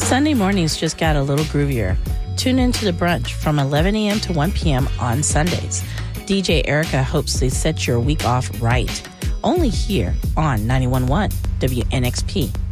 Sunday mornings just got a little groovier. Tune into The Brunch from 11 a.m. to 1 p.m. on Sundays. DJ Erica hopes to set your week off right. Only here on 91.1 WNXP.